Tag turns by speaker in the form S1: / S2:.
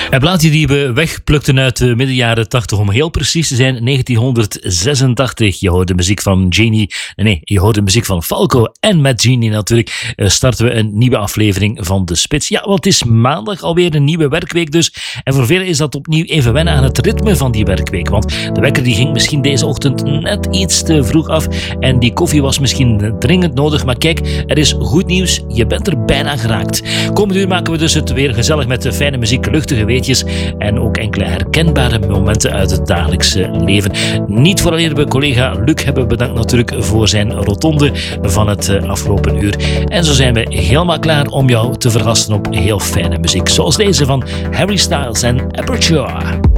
S1: Een plaatje die we wegplukten uit de midden jaren 80, om heel precies te zijn, 1986. Je hoort de muziek van Genie. Nee, je hoort de muziek van Falco. En met Genie natuurlijk starten we een nieuwe aflevering van De Spits. Ja, want het is maandag alweer een nieuwe werkweek dus. En voor velen is dat opnieuw even wennen aan het ritme van die werkweek. Want de wekker die ging misschien deze ochtend net iets te vroeg af. En die koffie was misschien dringend nodig. Maar kijk, er is goed nieuws. Je bent er bijna geraakt. Komend uur maken we dus het weer gezellig met de fijne muziek, luchtige weetjes en ook enkele herkenbare momenten uit het dagelijkse leven. Niet vooraleer we collega Luc hebben bedankt natuurlijk voor zijn rotonde van het afgelopen uur. En zo zijn we helemaal klaar om jou te verrassen op heel fijne muziek, zoals deze van Harry Styles en Aperture.